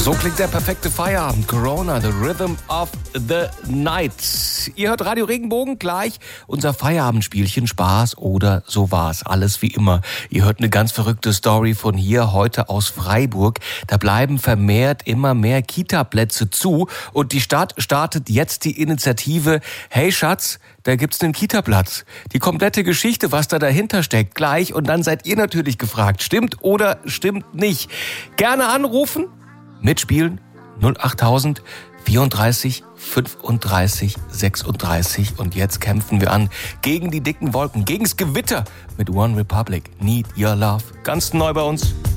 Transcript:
So klingt der perfekte Feierabend. Corona, the rhythm of the night. Ihr hört Radio Regenbogen, gleich unser Feierabendspielchen. Spaß oder so war's. Alles wie immer. Ihr hört eine ganz verrückte Story von hier, heute aus Freiburg. Da bleiben vermehrt immer mehr Kita-Plätze zu. Und die Stadt startet jetzt die Initiative Hey Schatz, da gibt's einen Kita-Platz. Die komplette Geschichte, was da dahinter steckt, gleich. Und dann seid ihr natürlich gefragt. Stimmt oder stimmt nicht? Gerne anrufen. Mitspielen 08000 34 35 36. Und jetzt kämpfen wir an gegen die dicken Wolken, gegen's Gewitter mit One Republic. Need Your Love. Ganz neu bei uns.